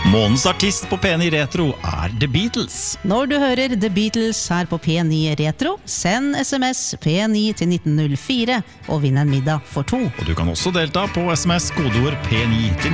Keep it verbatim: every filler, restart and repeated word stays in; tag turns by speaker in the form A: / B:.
A: Månedens artist på P ni Retro er The Beatles.
B: Når du hører The Beatles her på P ni Retro, send sms P ni til nitten null fire og vinn en middag for to.
A: Og du kan også delta på sms kodeord P ni til